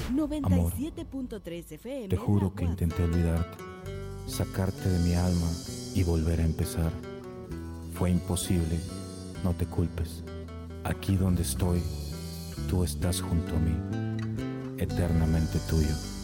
Amor, 97.3 FM. te juro que intenté olvidarte, sacarte de mi alma y volver a empezar. Fue imposible, no te culpes. Aquí donde estoy, tú estás junto a mí, eternamente tuyo.